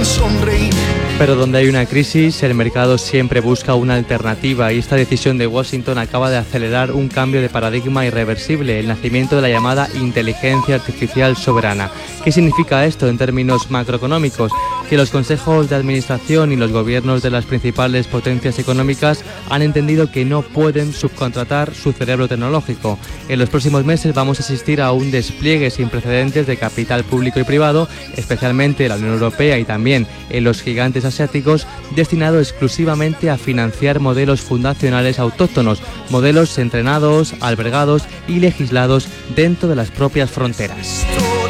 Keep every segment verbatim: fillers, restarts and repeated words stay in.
sonreír. Pero donde hay una crisis, el mercado siempre busca una alternativa y esta decisión de Washington acaba de acelerar un cambio de paradigma irreversible, el nacimiento de la llamada inteligencia artificial soberana. ¿Qué significa esto en términos macroeconómicos? Que los consejos de administración y los gobiernos de las principales potencias económicas han entendido que no pueden subcontratar su cerebro tecnológico. En los próximos meses vamos a asistir a un despliegue sin precedentes de capital público y privado, especialmente en la Unión Europea y también en los gigantes asiáticos, destinado exclusivamente a financiar modelos fundacionales autóctonos, modelos entrenados, albergados y legislados dentro de las propias fronteras.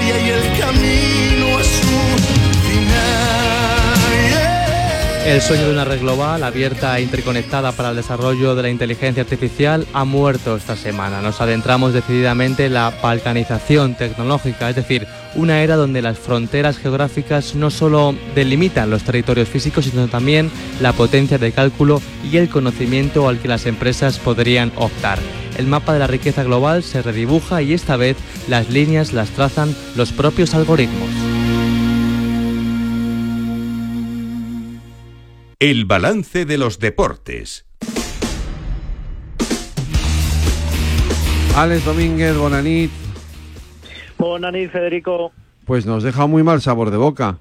El sueño de una red global, abierta e interconectada para el desarrollo de la inteligencia artificial, ha muerto esta semana. Nos adentramos decididamente en la balcanización tecnológica, es decir, una era donde las fronteras geográficas no solo delimitan los territorios físicos, sino también la potencia de cálculo y el conocimiento al que las empresas podrían optar. El mapa de la riqueza global se redibuja y esta vez las líneas las trazan los propios algoritmos. El balance de los deportes. Alex Domínguez, bona nit. Bona nit, Federico. Pues nos deja muy mal sabor de boca.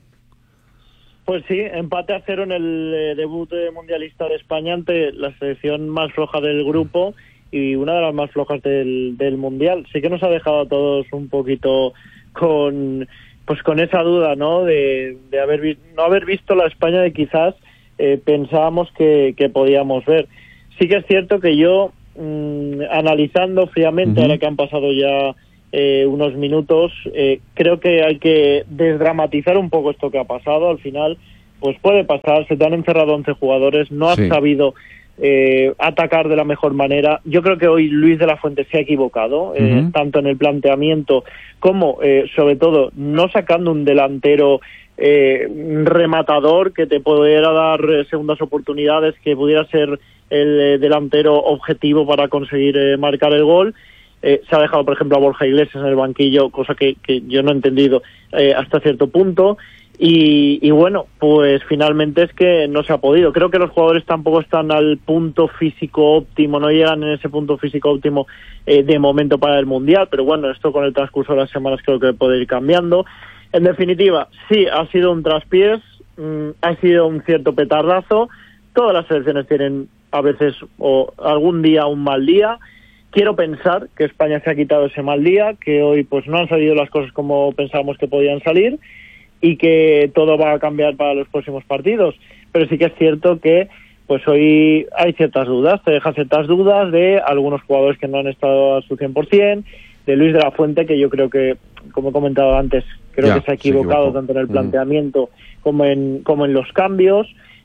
Pues sí, empate a cero en el eh, debut eh, mundialista de España ante la selección más floja del grupo y una de las más flojas del, del mundial. Sí que nos ha dejado a todos un poquito con... pues con esa duda, ¿no? De, de haber vi- no haber visto la España de quizás eh, pensábamos que, que podíamos ver. Sí que es cierto que yo, mmm, analizando fríamente, uh-huh. ahora que han pasado ya eh, unos minutos, eh, creo que hay que desdramatizar un poco esto que ha pasado. Al final, pues puede pasar, se te han encerrado once jugadores, no has sí. sabido eh, atacar de la mejor manera. Yo creo que hoy Luis de la Fuente se ha equivocado, eh, uh-huh. tanto en el planteamiento como, eh, sobre todo, no sacando un delantero eh, rematador que te pudiera dar eh, segundas oportunidades, que pudiera ser el eh, delantero objetivo para conseguir eh, marcar el gol. Eh, se ha dejado, por ejemplo, a Borja Iglesias en el banquillo, cosa que, que yo no he entendido eh, hasta cierto punto. Y, y bueno, pues finalmente es que no se ha podido. Creo que los jugadores tampoco están al punto físico óptimo, no llegan en ese punto físico óptimo eh, de momento para el Mundial, pero bueno, esto con el transcurso de las semanas creo que puede ir cambiando. En definitiva, sí, ha sido un traspiés, mmm, ha sido un cierto petardazo. Todas las selecciones tienen a veces o algún día un mal día. Quiero pensar que España se ha quitado ese mal día, que hoy pues no han salido las cosas como pensábamos que podían salir, y que todo va a cambiar para los próximos partidos. Pero sí que es cierto que pues hoy hay ciertas dudas, te deja ciertas dudas de algunos jugadores que no han estado a su cien por ciento, de Luis de la Fuente, que yo creo que, como he comentado antes, creo ya, que se ha equivocado se tanto en el planteamiento mm. como en como en los cambios.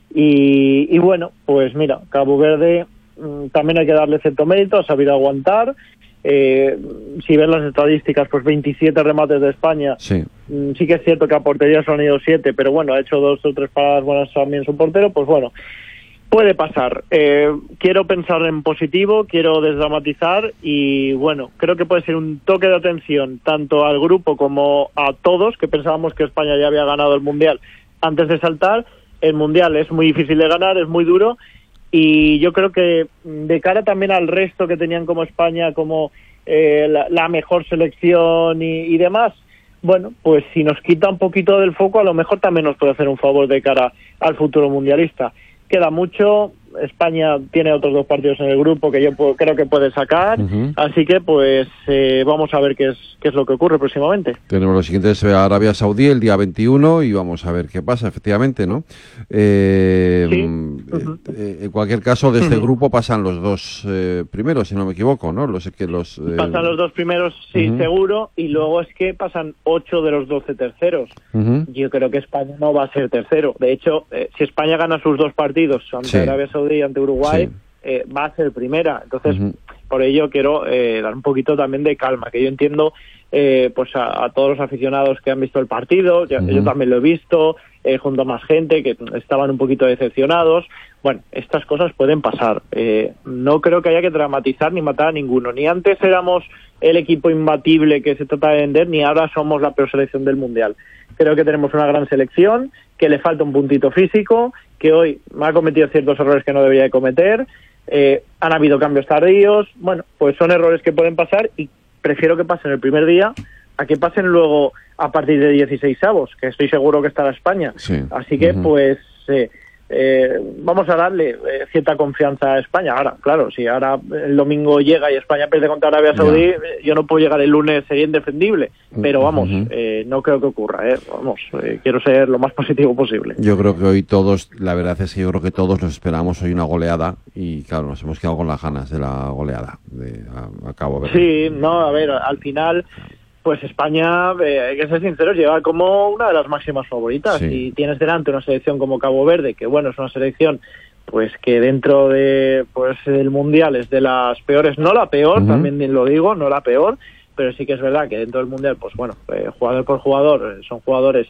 Y, y bueno, pues mira, Cabo Verde mmm, también hay que darle cierto mérito, ha sabido aguantar. Eh, si ves las estadísticas, pues veintisiete remates de España. Sí. Sí que es cierto que a portería solo han ido siete, pero bueno, ha hecho dos o tres paradas buenas también su portero, pues bueno, puede pasar. Eh, quiero pensar en positivo, quiero desdramatizar y bueno, creo que puede ser un toque de atención tanto al grupo como a todos, que pensábamos que España ya había ganado el Mundial antes de saltar. El Mundial es muy difícil de ganar, es muy duro. Y yo creo que de cara también al resto que tenían como España, como eh, la, la mejor selección y, y demás, bueno, pues si nos quita un poquito del foco, a lo mejor también nos puede hacer un favor de cara al futuro mundialista. Queda mucho, España tiene otros dos partidos en el grupo que yo puedo, creo que puede sacar, uh-huh. así que pues eh, vamos a ver qué es qué es lo que ocurre próximamente. Tenemos los siguientes, Arabia Saudí el día veintiuno y vamos a ver qué pasa, efectivamente, ¿no? Eh, sí. uh-huh. eh, en cualquier caso, de este uh-huh. grupo pasan los dos eh, primeros, si no me equivoco, ¿no? Los que los eh... Pasan los dos primeros, sí, uh-huh. seguro, y luego es que pasan ocho de los doce terceros. Uh-huh. Yo creo que España no va a ser tercero. De hecho, eh, si España gana sus dos partidos ante sí. Arabia Saudí y ante Uruguay, sí. eh, va a ser primera. Entonces, uh-huh. por ello quiero eh, dar un poquito también de calma, que yo entiendo eh, pues a, a todos los aficionados que han visto el partido, yo, uh-huh. yo también lo he visto, eh, junto a más gente que estaban un poquito decepcionados. Bueno, estas cosas pueden pasar. Eh, no creo que haya que dramatizar ni matar a ninguno. Ni antes éramos el equipo imbatible que se trata de vender, ni ahora somos la peor selección del Mundial. Creo que tenemos una gran selección, que le falta un puntito físico, que hoy ha cometido ciertos errores que no debería de cometer, eh, han habido cambios tardíos, bueno, pues son errores que pueden pasar y prefiero que pasen el primer día a que pasen luego a partir de dieciséis avos, que estoy seguro que estará España. Sí. Así que, uh-huh. pues, eh, eh, vamos a darle eh, cierta confianza a España. Ahora, claro, si ahora el domingo llega y España pierde contra Arabia Saudí, yeah. yo no puedo llegar el lunes, sería indefendible. Pero vamos, uh-huh. eh, no creo que ocurra, ¿eh? Vamos, eh, quiero ser lo más positivo posible. Yo creo que hoy todos, la verdad es que yo creo que todos nos esperamos hoy una goleada y claro, nos hemos quedado con las ganas de la goleada. De, a, a cabo de... Sí, no, a ver, al final... Pues España, eh, hay que ser sinceros, lleva como una de las máximas favoritas. Sí. Y tienes delante una selección como Cabo Verde, que bueno, es una selección pues que dentro de pues del Mundial es de las peores, no la peor, uh-huh. también lo digo, no la peor, pero sí que es verdad que dentro del Mundial, pues bueno, eh, jugador por jugador, son jugadores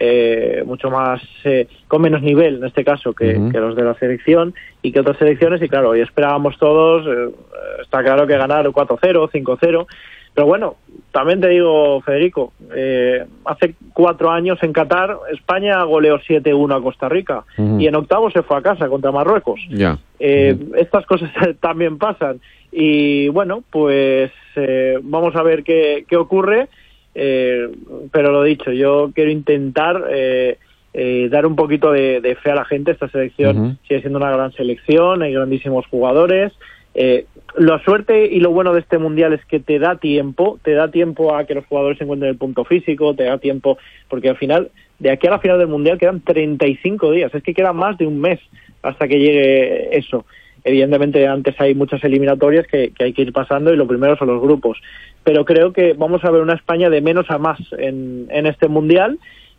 eh, mucho más, eh, con menos nivel en este caso que, uh-huh. que los de la selección y que otras selecciones, y claro, hoy esperábamos todos, eh, está claro que ganar cuatro cero, cinco cero, pero bueno, también te digo, Federico, eh, hace cuatro años en Qatar, España goleó siete uno a Costa Rica uh-huh. y en octavos se fue a casa contra Marruecos. Yeah. Eh, uh-huh. Estas cosas también pasan y bueno, pues eh, vamos a ver qué, qué ocurre, eh, pero lo dicho, yo quiero intentar eh, eh, dar un poquito de, de fe a la gente. Esta selección uh-huh. sigue siendo una gran selección, hay grandísimos jugadores. Eh, la suerte y lo bueno de este mundial es que te da tiempo, te da tiempo a que los jugadores se encuentren el punto físico, te da tiempo, porque al final, de aquí a la final del mundial quedan treinta y cinco días, es que queda más de un mes hasta que llegue eso. Evidentemente antes hay muchas eliminatorias que, que hay que ir pasando y lo primero son los grupos, pero creo que vamos a ver una España de menos a más en, en este mundial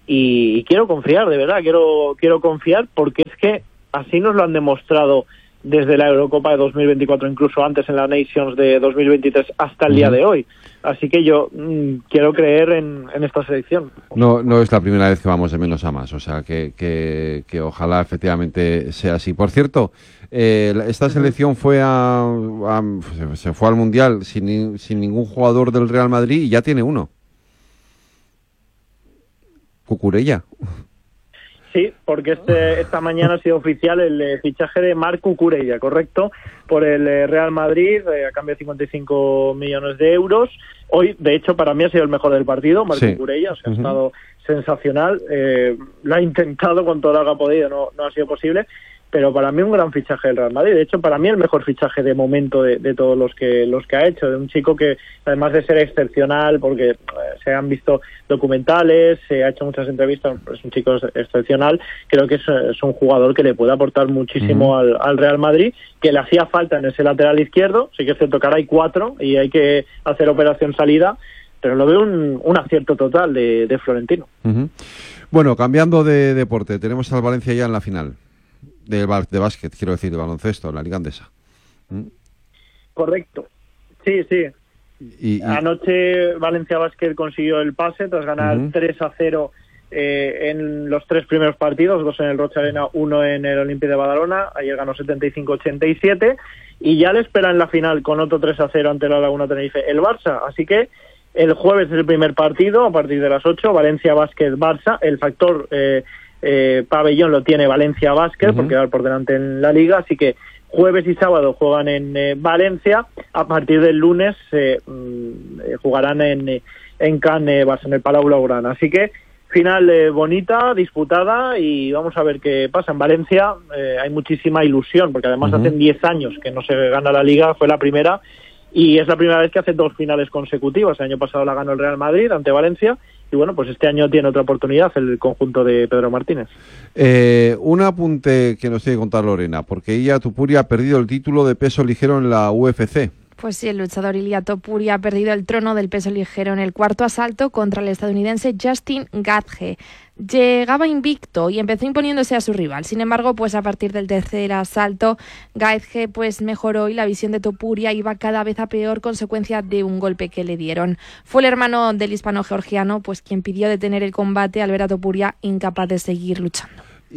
y, y quiero confiar, de verdad, quiero, quiero confiar porque es que así nos lo han demostrado desde la Eurocopa de dos mil veinticuatro, incluso antes en la Nations de dos mil veintitrés hasta el día de hoy. Así que yo mmm, quiero creer en, en esta selección. No no es la primera vez que vamos de menos a más, o sea que, que, que ojalá efectivamente sea así. Por cierto, eh, esta selección fue a, a se fue al Mundial sin, sin ningún jugador del Real Madrid y ya tiene uno. Cucurella. Sí, porque este, esta mañana ha sido oficial el eh, fichaje de Marc Cucurella, correcto, por el eh, Real Madrid, eh, a cambio de cincuenta y cinco millones de euros. Hoy, de hecho, para mí ha sido el mejor del partido, Marc sí. Cucurella, o sea, uh-huh. ha estado sensacional. Eh, lo ha intentado con todo lo que ha podido, no, no ha sido posible, pero para mí un gran fichaje del Real Madrid. De hecho, para mí el mejor fichaje de momento de, de todos los que los que ha hecho, de un chico que, además de ser excepcional, porque eh, se han visto documentales, se ha hecho muchas entrevistas, es un chico excepcional, creo que es, es un jugador que le puede aportar muchísimo uh-huh. al, al Real Madrid, que le hacía falta en ese lateral izquierdo. Sí que es cierto que ahora hay cuatro y hay que hacer operación salida, pero lo veo un, un acierto total de, de Florentino. Uh-huh. Bueno, cambiando de deporte, tenemos al Valencia ya en la final. De, de básquet, quiero decir, de baloncesto, en la Liga Andesa. ¿Mm? Correcto. Sí, sí. Y, y... Anoche Valencia Básquet consiguió el pase tras ganar uh-huh. tres a cero eh, en los tres primeros partidos, dos en el Rocha Arena, uno en el Olímpic de Badalona. Ayer ganó setenta y cinco a ochenta y siete y ya le espera en la final con otro tres a cero ante la Laguna Tenerife el Barça. Así que el jueves es el primer partido a partir de las ocho, Valencia Básquet Barça. El factor eh, Eh, pabellón lo tiene Valencia Básquet uh-huh. porque va por delante en la liga, así que jueves y sábado juegan en eh, Valencia. A partir del lunes eh, eh, jugarán en, eh, en Cannes, eh, en el Palau Blaugrana, así que final eh, bonita, disputada, y vamos a ver qué pasa. En Valencia eh, hay muchísima ilusión, porque además uh-huh. hacen diez años que no se gana la liga, fue la primera, y es la primera vez que hace dos finales consecutivas. El año pasado la ganó el Real Madrid ante Valencia, y bueno, pues este año tiene otra oportunidad el conjunto de Pedro Martínez. Eh, un apunte que nos tiene que contar Lorena, porque Ilia Topuria ha perdido el título de peso ligero en la U F C. Pues sí, el luchador Ilia Topuria ha perdido el trono del peso ligero en el cuarto asalto contra el estadounidense Justin Gaethje. Llegaba invicto y empezó imponiéndose a su rival. Sin embargo, pues a partir del tercer asalto, Gaethje pues mejoró y la visión de Topuria iba cada vez a peor, consecuencia de un golpe que le dieron. Fue el hermano del hispano-georgiano pues quien pidió detener el combate al ver a Topuria incapaz de seguir luchando.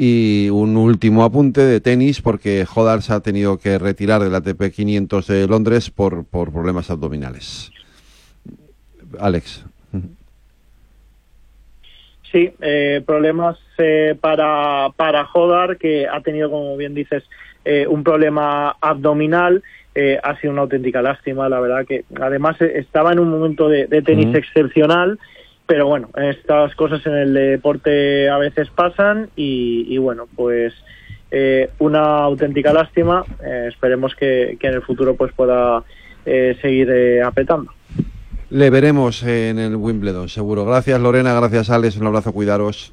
Y un último apunte de tenis, porque Hodar se ha tenido que retirar del A T P quinientos de Londres por, por problemas abdominales. Alex. Sí, Sí, eh, problemas eh, para, para Hodar, que ha tenido, como bien dices, eh, un problema abdominal. Eh, ha sido una auténtica lástima, la verdad, que además estaba en un momento de, de tenis mm. excepcional, pero bueno, estas cosas en el deporte a veces pasan y, y bueno, pues eh, una auténtica lástima. Eh, esperemos que, que en el futuro pues pueda eh, seguir eh, apretando. Le veremos en el Wimbledon, seguro. Gracias, Lorena, gracias, Alex, un abrazo, cuidaros.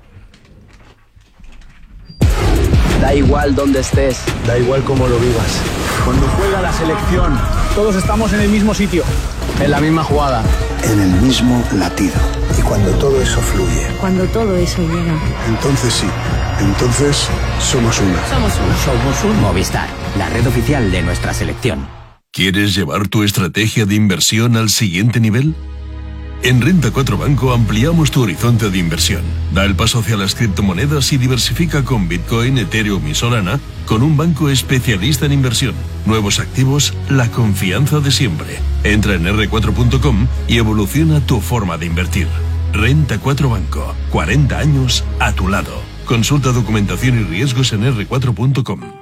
Da igual dónde estés, da igual cómo lo vivas. Cuando juega la selección, todos estamos en el mismo sitio, en la misma jugada, en el mismo latido. Y cuando todo eso fluye, cuando todo eso llega, entonces sí, entonces somos uno. Somos uno. Somos uno. Movistar, la red oficial de nuestra selección. ¿Quieres llevar tu estrategia de inversión al siguiente nivel? En Renta cuatro Banco ampliamos tu horizonte de inversión. Da el paso hacia las criptomonedas y diversifica con Bitcoin, Ethereum y Solana con un banco especialista en inversión. Nuevos activos, la confianza de siempre. Entra en erre cuatro punto com y evoluciona tu forma de invertir. Renta cuatro Banco, cuarenta años a tu lado. Consulta documentación y riesgos en erre cuatro punto com.